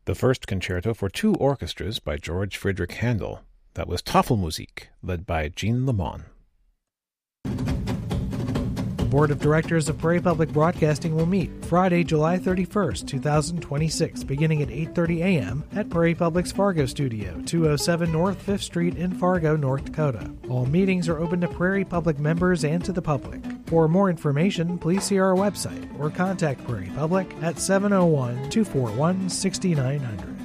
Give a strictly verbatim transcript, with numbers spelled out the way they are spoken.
The first concerto for two orchestras by George Friedrich Handel. That was Tafelmusik, led by Jean Lamont. The Board of Directors of Prairie Public Broadcasting will meet Friday, July thirty-first, twenty twenty-six, beginning at eight thirty a.m. at Prairie Public's Fargo Studio, two oh seven North fifth Street in Fargo, North Dakota. All meetings are open to Prairie Public members and to the public. For more information, please see our website or contact Prairie Public at seven oh one, two four one, six nine zero zero.